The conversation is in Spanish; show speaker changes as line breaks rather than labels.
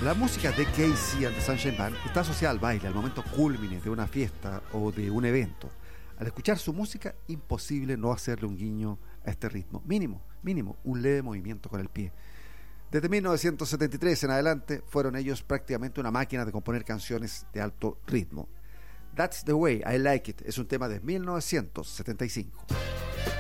La música de Casey and the Sunshine Band está asociada al baile, al momento cúlmine de una fiesta o de un evento. Al escuchar su música, imposible no hacerle un guiño a este ritmo. Mínimo, un leve movimiento con el pie. Desde 1973 en adelante, fueron ellos prácticamente una máquina de componer canciones de alto ritmo. That's the Way I Like It es un tema de 1975.